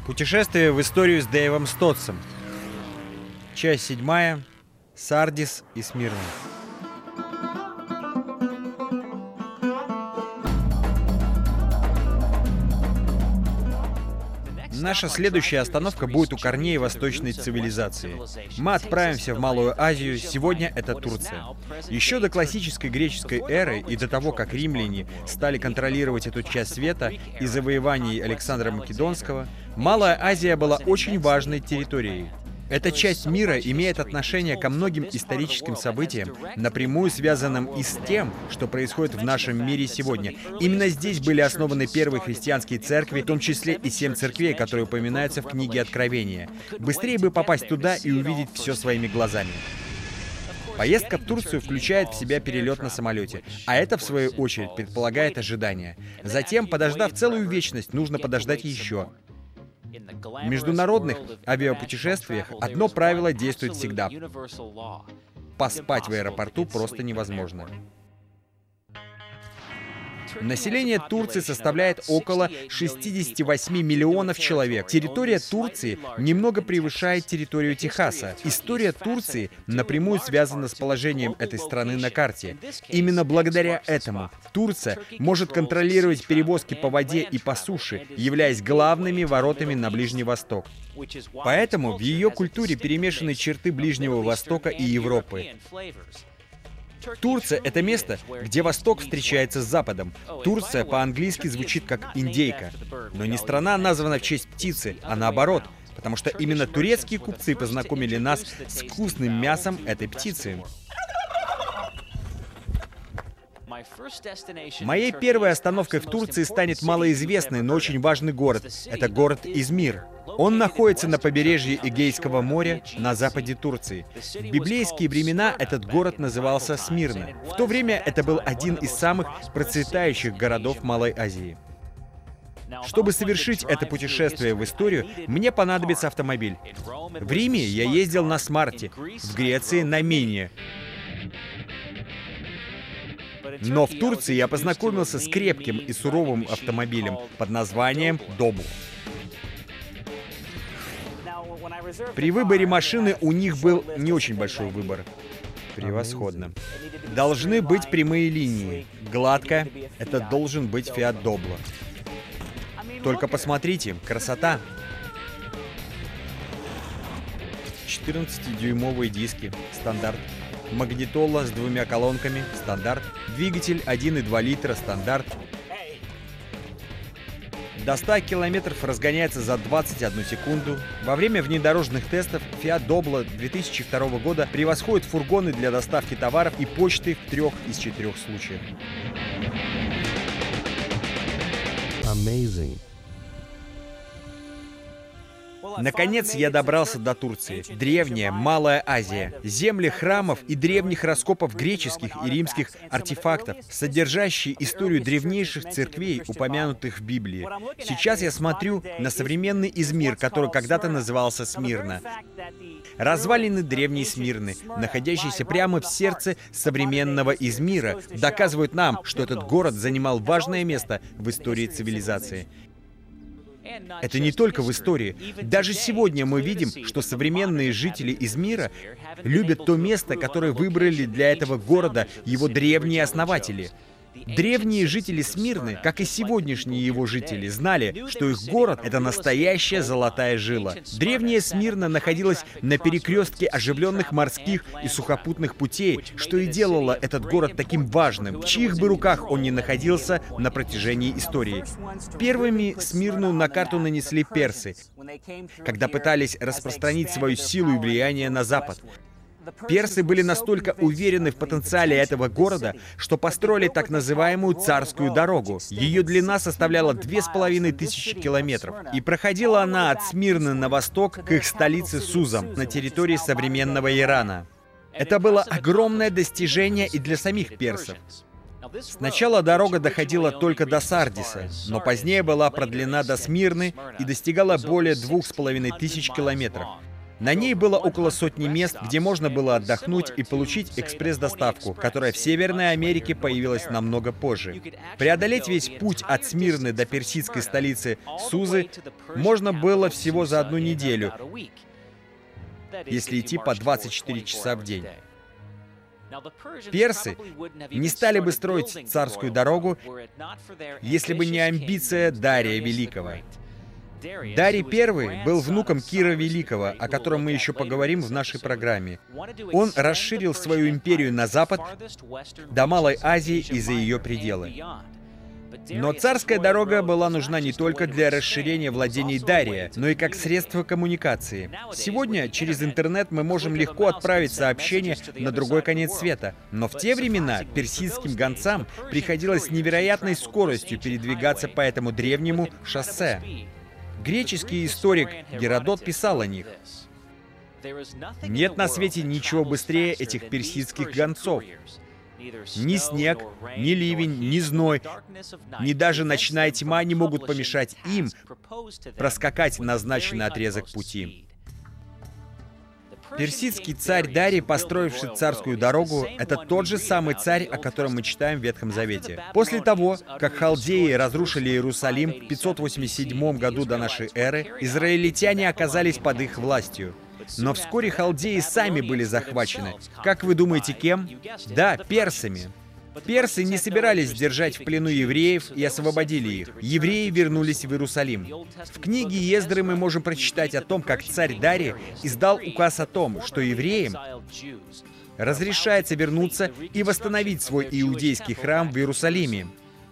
Путешествие в историю с Дэйвом Стотсом. Часть 7. Сардис и Смирна. Наша следующая остановка будет у корней восточной цивилизации. Мы отправимся в Малую Азию, сегодня это Турция. Еще до классической греческой эры и до того, как римляне стали контролировать эту часть света и завоеваний Александра Македонского, Малая Азия была очень важной территорией. Эта часть мира имеет отношение ко многим историческим событиям, напрямую связанным и с тем, что происходит в нашем мире сегодня. Именно здесь были основаны первые христианские церкви, в том числе и 7 церквей, которые упоминаются в книге Откровения. Быстрее бы попасть туда и увидеть все своими глазами. Поездка в Турцию включает в себя перелет на самолете, а это, в свою очередь, предполагает ожидание. Затем, подождав целую вечность, нужно подождать еще. В международных авиапутешествиях одно правило действует всегда. Поспать в аэропорту просто невозможно. Население Турции составляет около 68 миллионов человек. Территория Турции немного превышает территорию Техаса. История Турции напрямую связана с положением этой страны на карте. Именно благодаря этому Турция может контролировать перевозки по воде и по суше, являясь главными воротами на Ближний Восток. Поэтому в ее культуре перемешаны черты Ближнего Востока и Европы. Турция — это место, где Восток встречается с Западом. Турция по-английски звучит как «индейка». Но не страна названа в честь птицы, а наоборот, потому что именно турецкие купцы познакомили нас с вкусным мясом этой птицы. Моей первой остановкой в Турции станет малоизвестный, но очень важный город. Это город Измир. Он находится на побережье Эгейского моря на западе Турции. В библейские времена этот город назывался Смирна. В то время это был один из самых процветающих городов Малой Азии. Чтобы совершить это путешествие в историю, мне понадобится автомобиль. В Риме я ездил на Смарте, в Греции на Мине. Но в Турции я познакомился с крепким и суровым автомобилем под названием Добу. При выборе машины у них был не очень большой выбор. Превосходно. Должны быть прямые линии. Гладко. Это должен быть Fiat Doblo. Только посмотрите, красота. 14-дюймовые диски. Стандарт. Магнитола с 2 колонками. Стандарт. Двигатель 1,2 литра. Стандарт. До 100 километров разгоняется за 21 секунду. Во время внедорожных тестов Fiat Doblo 2002 года превосходит фургоны для доставки товаров и почты в 3 из 4 случаях. Amazing. Наконец я добрался до Турции. Древняя Малая Азия. Земли храмов и древних раскопов греческих и римских артефактов, содержащие историю древнейших церквей, упомянутых в Библии. Сейчас я смотрю на современный Измир, который когда-то назывался Смирна. Развалины древней Смирны, находящиеся прямо в сердце современного Измира, доказывают нам, что этот город занимал важное место в истории цивилизации. Это не только в истории. Даже сегодня мы видим, что современные жители Измира любят то место, которое выбрали для этого города его древние основатели. Древние жители Смирны, как и сегодняшние его жители, знали, что их город — это настоящая золотая жила. Древняя Смирна находилась на перекрестке оживленных морских и сухопутных путей, что и делало этот город таким важным, в чьих бы руках он ни находился на протяжении истории. Первыми Смирну на карту нанесли персы, когда пытались распространить свою силу и влияние на Запад. Персы были настолько уверены в потенциале этого города, что построили так называемую Царскую дорогу. Ее длина составляла 2500 километров, и проходила она от Смирны на восток к их столице Сузам, на территории современного Ирана. Это было огромное достижение и для самих персов. Сначала дорога доходила только до Сардиса, но позднее была продлена до Смирны и достигала более 2500 километров. На ней было около сотни мест, где можно было отдохнуть и получить экспресс-доставку, которая в Северной Америке появилась намного позже. Преодолеть весь путь от Смирны до персидской столицы Сузы можно было всего за 1 неделю, если идти по 24 часа в день. Персы не стали бы строить царскую дорогу, если бы не амбиция Дария Великого. Дарий I был внуком Кира Великого, о котором мы еще поговорим в нашей программе. Он расширил свою империю на запад, до Малой Азии и за ее пределы. Но царская дорога была нужна не только для расширения владений Дария, но и как средство коммуникации. Сегодня через интернет мы можем легко отправить сообщение на другой конец света, но в те времена персидским гонцам приходилось с невероятной скоростью передвигаться по этому древнему шоссе. Греческий историк Геродот писал о них: «Нет на свете ничего быстрее этих персидских гонцов. Ни снег, ни ливень, ни зной, ни даже ночная тьма не могут помешать им проскакать назначенный отрезок пути». Персидский царь Дарий, построивший царскую дорогу, это тот же самый царь, о котором мы читаем в Ветхом Завете. После того, как халдеи разрушили Иерусалим в 587 году до нашей эры, израильтяне оказались под их властью. Но вскоре халдеи сами были захвачены. Как вы думаете, кем? Да, персами. Персы не собирались держать в плену евреев и освободили их. Евреи вернулись в Иерусалим. В книге Ездры мы можем прочитать о том, как царь Дарий издал указ о том, что евреям разрешается вернуться и восстановить свой иудейский храм в Иерусалиме.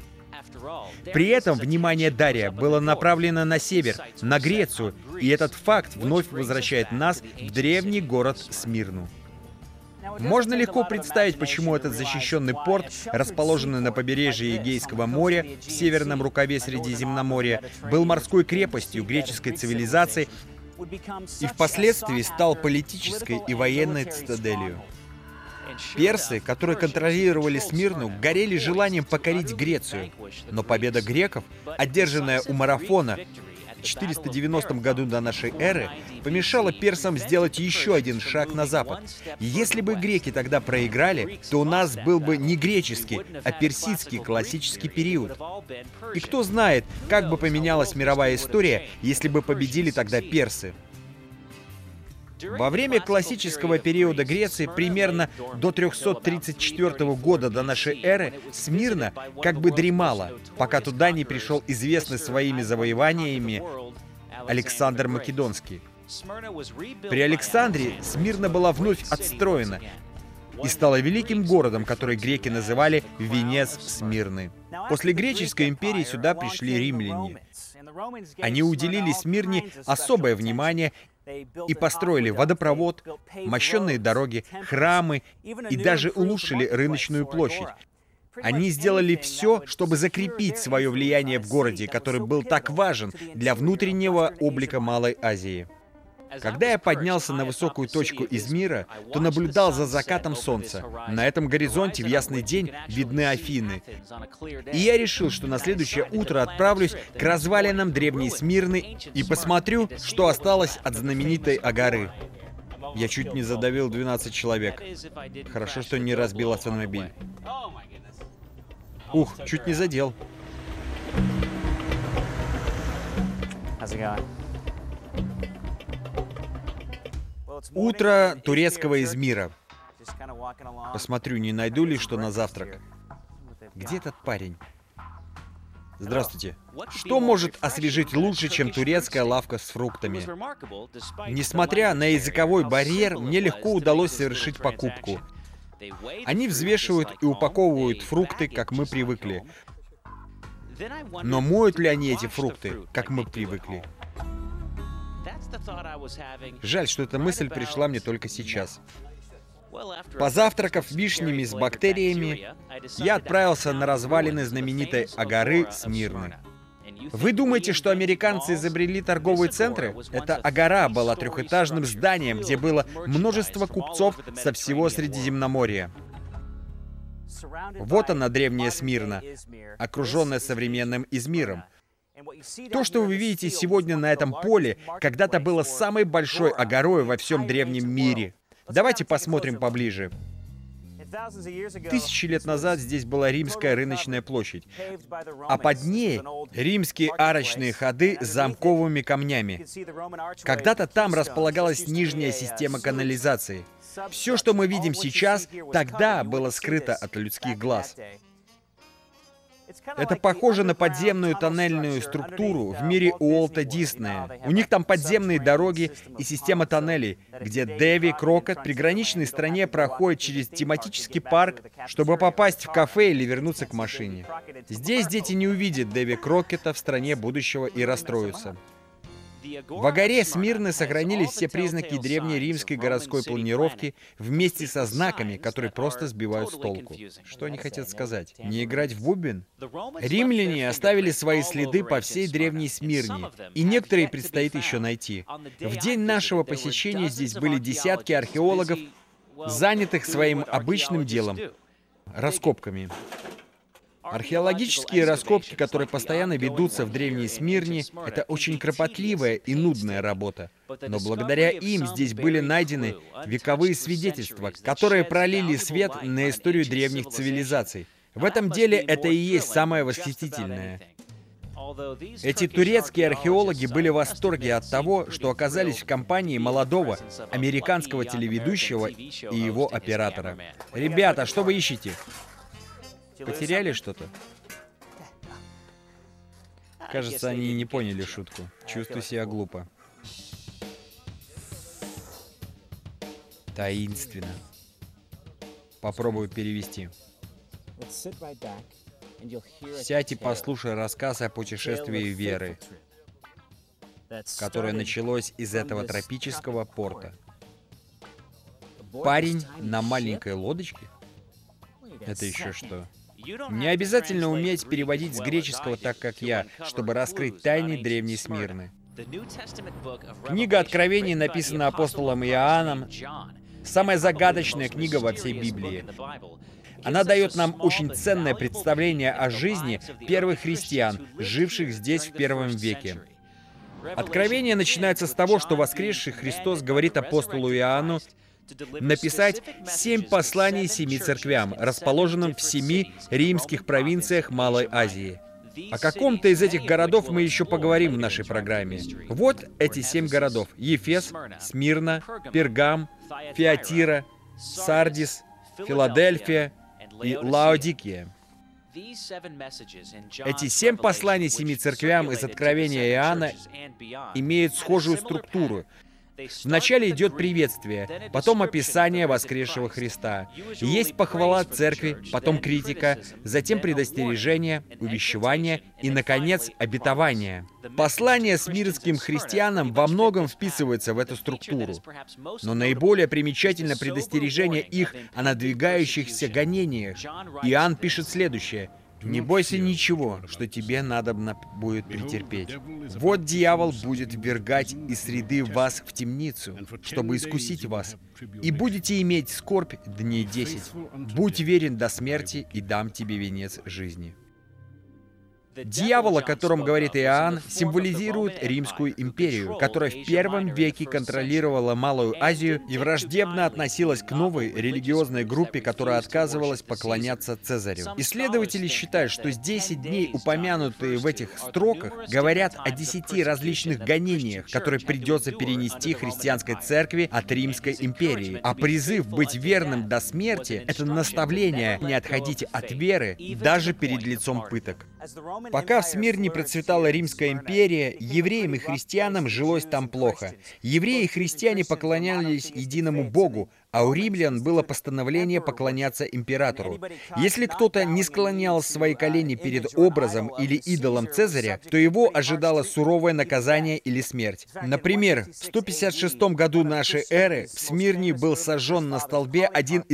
При этом внимание Дария было направлено на север, на Грецию, и этот факт вновь возвращает нас в древний город Смирну. Можно легко представить, почему этот защищенный порт, расположенный на побережье Эгейского моря, в северном рукаве Средиземноморья, был морской крепостью греческой цивилизации и впоследствии стал политической и военной цитаделью. Персы, которые контролировали Смирну, горели желанием покорить Грецию, но победа греков, одержанная у Марафона в 490 году до нашей эры, помешала персам сделать еще один шаг на запад. И если бы греки тогда проиграли, то у нас был бы не греческий, а персидский классический период. И кто знает, как бы поменялась мировая история, если бы победили тогда персы. Во время классического периода Греции, примерно до 334 года до нашей эры, Смирна как бы дремала, пока туда не пришел известный своими завоеваниями Александр Македонский. При Александре Смирна была вновь отстроена и стала великим городом, который греки называли «Венец Смирны». После греческой империи сюда пришли римляне. Они уделили Смирне особое внимание и построили водопровод, мощенные дороги, храмы и даже улучшили рыночную площадь. Они сделали все, чтобы закрепить свое влияние в городе, который был так важен для внутреннего облика Малой Азии. Когда я поднялся на высокую точку Измира, то наблюдал за закатом солнца. На этом горизонте в ясный день видны Афины. И я решил, что на следующее утро отправлюсь к развалинам древней Смирны и посмотрю, что осталось от знаменитой Агары. Я чуть не задавил 12 человек. Хорошо, что не разбил автомобиль. Ух, чуть не задел. Утро турецкого Измира. Посмотрю, не найду ли что на завтрак. Где этот парень? Здравствуйте. Что может освежить лучше, чем турецкая лавка с фруктами? Несмотря на языковой барьер, мне легко удалось совершить покупку. Они взвешивают и упаковывают фрукты, как мы привыкли. Но моют ли они эти фрукты, как мы привыкли? Жаль, что эта мысль пришла мне только сейчас. Позавтракав вишнями с бактериями, я отправился на развалины знаменитой Агары Смирны. Вы думаете, что американцы изобрели торговые центры? Эта Агара была трехэтажным зданием, где было множество купцов со всего Средиземноморья. Вот она, древняя Смирна, окруженная современным Измиром. То, что вы видите сегодня на этом поле, когда-то было самой большой агорой во всем древнем мире. Давайте посмотрим поближе. Тысячи лет назад здесь была римская рыночная площадь, а под ней римские арочные ходы с замковыми камнями. Когда-то там располагалась нижняя система канализации. Все, что мы видим сейчас, тогда было скрыто от людских глаз. Это похоже на подземную тоннельную структуру в мире Уолта Диснея. У них там подземные дороги и система тоннелей, где Дэви Крокет в приграничной стране проходит через тематический парк, чтобы попасть в кафе или вернуться к машине. Здесь дети не увидят Дэви Крокета в стране будущего и расстроятся. В Агоре Смирны сохранились все признаки древней римской городской планировки вместе со знаками, которые просто сбивают с толку. Что они хотят сказать? Не играть в бубен? Римляне оставили свои следы по всей древней Смирне, и некоторые предстоит еще найти. В день нашего посещения здесь были десятки археологов, занятых своим обычным делом — раскопками. Археологические раскопки, которые постоянно ведутся в древней Смирне, это очень кропотливая и нудная работа. Но благодаря им здесь были найдены вековые свидетельства, которые пролили свет на историю древних цивилизаций. В этом деле это и есть самое восхитительное. Эти турецкие археологи были в восторге от того, что оказались в компании молодого американского телеведущего и его оператора. Ребята, что вы ищете? Потеряли что-то? Кажется, они не поняли шутку. Чувствую себя глупо. Таинственно. Попробую перевести. Сядь и послушай рассказ о путешествии веры, которое началось из этого тропического порта. Парень на маленькой лодочке? Это еще что? Не обязательно уметь переводить с греческого так, как я, чтобы раскрыть тайны древней Смирны. Книга Откровений написана апостолом Иоанном, самая загадочная книга во всей Библии. Она дает нам очень ценное представление о жизни первых христиан, живших здесь в первом веке. Откровение начинается с того, что воскресший Христос говорит апостолу Иоанну написать 7 посланий 7 церквям, расположенным в 7 римских провинциях Малой Азии. О каком-то из этих городов мы еще поговорим в нашей программе. Вот эти 7 городов: Ефес, Смирна, Пергам, Фиатира, Сардис, Филадельфия и Лаодикия. Эти 7 посланий 7 церквям из Откровения Иоанна имеют схожую структуру. Вначале идет приветствие, потом описание воскресшего Христа. Есть похвала церкви, потом критика, затем предостережение, увещевание и, наконец, обетование. Послание смирнским христианам во многом вписывается в эту структуру. Но наиболее примечательно предостережение их о надвигающихся гонениях. Иоанн пишет следующее: «Не бойся ничего, что тебе надобно будет претерпеть. Вот дьявол будет ввергать из среды вас в темницу, чтобы искусить вас, и будете иметь скорбь дней 10. Будь верен до смерти, и дам тебе венец жизни». Дьявол, о котором говорит Иоанн, символизирует Римскую империю, которая в первом веке контролировала Малую Азию и враждебно относилась к новой религиозной группе, которая отказывалась поклоняться Цезарю. Исследователи считают, что 10 дней, упомянутые в этих строках, говорят о 10 различных гонениях, которые придется перенести христианской церкви от Римской империи. А призыв быть верным до смерти — это наставление не отходить от веры даже перед лицом пыток. Пока в Смирне процветала Римская империя, евреям и христианам жилось там плохо. Евреи и христиане поклонялись единому Богу, а у римлян было постановление поклоняться императору. Если кто-то не склонял свои колени перед образом или идолом Цезаря, то его ожидало суровое наказание или смерть. Например, в 156 году нашей эры в Смирне был сожжен на столбе один